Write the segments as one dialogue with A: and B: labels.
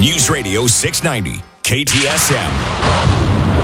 A: News Radio 690, KTSM.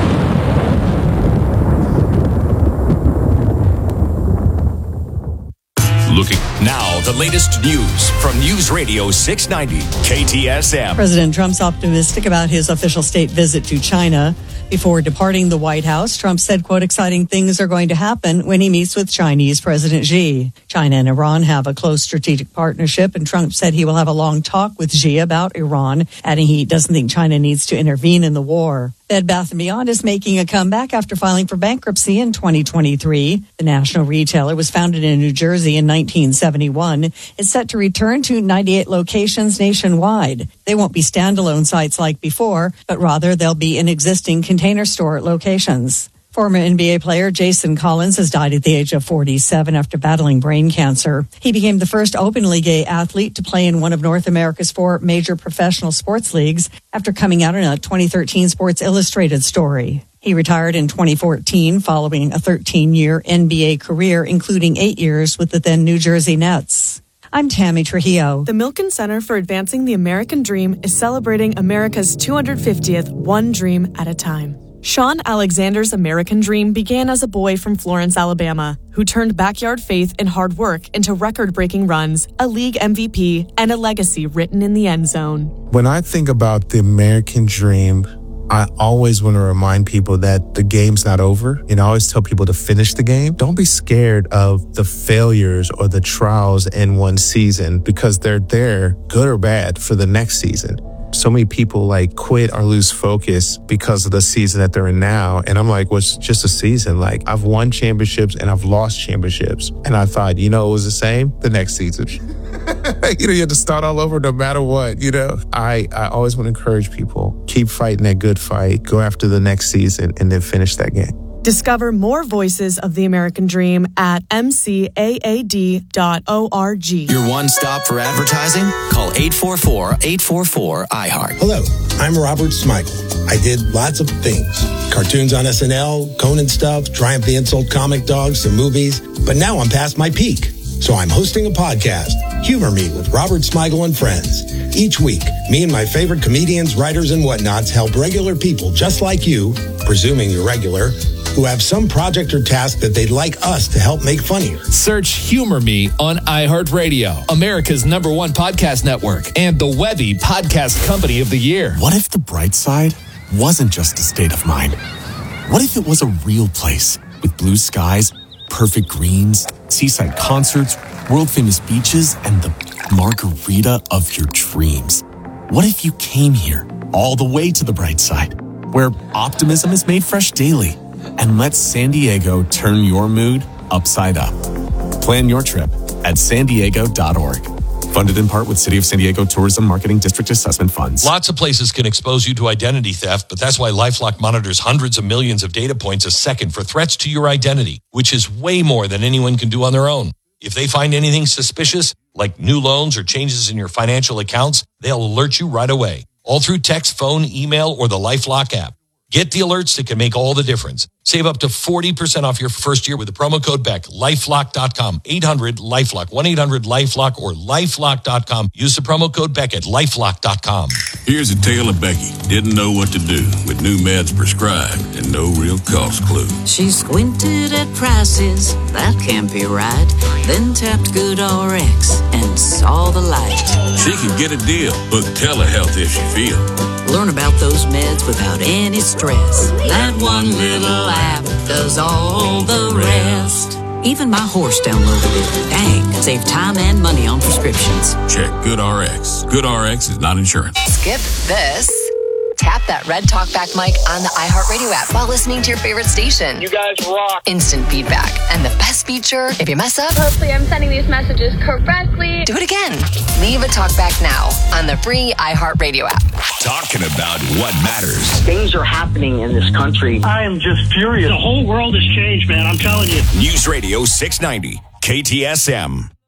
A: Looking now, the latest news from News Radio 690, KTSM.
B: President Trump's optimistic about his official state visit to China. Before departing the White House, Trump said, quote, exciting things are going to happen when he meets with Chinese President Xi. China and Iran have a close strategic partnership, and Trump said he will have a long talk with Xi about Iran, adding he doesn't think China needs to intervene in the war. Bed Bath & Beyond is making a comeback after filing for bankruptcy in 2023. The national retailer was founded in New Jersey in 1971. It's set to return to 98 locations nationwide. They won't be standalone sites like before, but rather they'll be in existing Container Store locations. Former NBA player Jason Collins has died at the age of 47 after battling brain cancer. He became the first openly gay athlete to play in one of North America's 4 major professional sports leagues after coming out in a 2013 Sports Illustrated story. He retired in 2014 following a 13-year NBA career, including 8 years with the then New Jersey Nets. I'm Tammy Trujillo.
C: The Milken Center for Advancing the American Dream is celebrating America's 250th One Dream at a Time. Sean Alexander's American dream began as a boy from Florence, Alabama, who turned backyard faith and hard work into record-breaking runs, a league MVP, and a legacy written in the end zone.
D: When I think about the American dream, I always want to remind people that the game's not over. I always tell people to finish the game. Don't be scared of the failures or the trials in one season because they're there, good or bad, for the next season. So many people quit or lose focus because of the season that they're in now. And I'm like, well, it's just a season. I've won championships and I've lost championships. And I thought, it was the same the next season. You have to start all over no matter what, I always want to encourage people, keep fighting that good fight, go after the next season and then finish that game.
C: Discover more voices of the American Dream at mcaad.org.
E: Your one stop for advertising? Call 844-844-iHeart.
F: Hello, I'm Robert Smigel. I did lots of things. Cartoons on SNL, Conan stuff, Triumph the Insult comic dogs, some movies. But now I'm past my peak. So I'm hosting a podcast, Humor Me with Robert Smigel and Friends. Each week, me and my favorite comedians, writers, and whatnots help regular people just like you, presuming you're regular, who have some project or task that they'd like us to help make funnier.
G: Search Humor Me on iHeartRadio, America's #1 podcast network, and the Webby Podcast Company of the Year.
H: What if the bright side wasn't just a state of mind? What if it was a real place with blue skies, perfect greens, seaside concerts, world-famous beaches, and the margarita of your dreams? What if you came here all the way to the bright side, where optimism is made fresh daily, and let San Diego turn your mood upside up? Plan your trip at sandiego.org. Funded in part with City of San Diego Tourism Marketing District Assessment Funds.
I: Lots of places can expose you to identity theft, but that's why LifeLock monitors hundreds of millions of data points a second for threats to your identity, which is way more than anyone can do on their own. If they find anything suspicious, like new loans or changes in your financial accounts, they'll alert you right away, all through text, phone, email, or the LifeLock app. Get the alerts that can make all the difference. Save up to 40% off your first year with the promo code BECK. LifeLock.com. 800-LifeLock. 1-800-LifeLock or LifeLock.com. Use the promo code BECK at LifeLock.com.
J: Here's a tale of Becky. Didn't know what to do with new meds prescribed and no real cost clue.
K: She squinted at prices, that can't be right. Then tapped GoodRx and saw the light.
J: She can get a deal. Book telehealth if she feels.
K: Learn about those meds without any stress. That one little app does all the rest. Even my horse downloaded it. Dang, save time and money on prescriptions.
J: Check GoodRx. GoodRx is not insurance.
L: Skip this. Tap that red talkback mic on the iHeartRadio app while listening to your favorite station.
M: You guys rock.
L: Instant feedback. And the best feature, if you mess up,
M: hopefully I'm sending these messages correctly.
L: Do it again. Leave a talkback now on the free iHeartRadio app.
A: Talking about what matters.
N: Things are happening in this country.
O: I am just furious.
P: The whole world has changed, man. I'm telling you.
A: News Radio 690, KTSM.